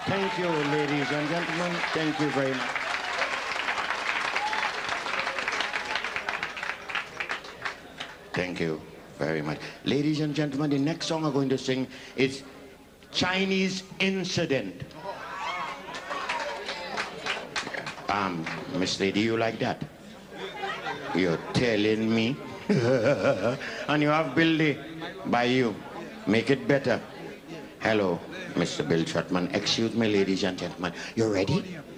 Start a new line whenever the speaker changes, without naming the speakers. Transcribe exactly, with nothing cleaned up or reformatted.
Thank you, ladies and gentlemen. Thank you very much. Thank you very much. Ladies and gentlemen, the next song I'm going to sing is Chinese Incident. Um, Miss Lady, you like that? You're telling me? And you have Billy by you. Make it better. Hello, Mister Bill Shotman. Excuse me, ladies and gentlemen. You ready?